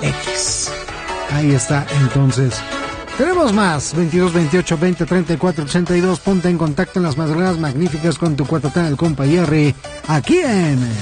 X. Ahí está, entonces. Tenemos más, 22 28 20 34 82. Ponte en contacto en las madrugadas magníficas con tu cuatatán, el compa Jerry, aquí en